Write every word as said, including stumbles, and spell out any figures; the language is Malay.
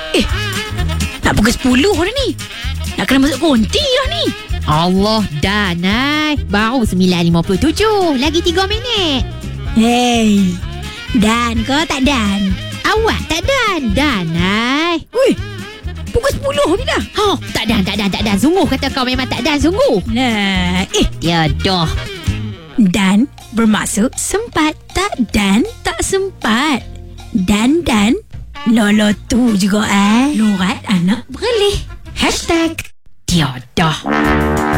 Eh, nak pukul sepuluh dah ni. Nak kena masuk konti dah ni. Allah, Danai. Baru sembilan lima puluh tujuh. Lagi tiga minit. Hey, Dan ke tak Dan? Awak tak Dan. Danai. Ui, pukul sepuluh ni dah. Oh, tak Dan, tak Dan, tak Dan. Sungguh kata kau memang tak Dan, sungguh. Nah, eh, Tiada. Dan bermaksud sempat. Tak Dan, tak sempat. Dan Dan Lolo tu juga eh. Lorat anak berleh. Hashtag Tiada.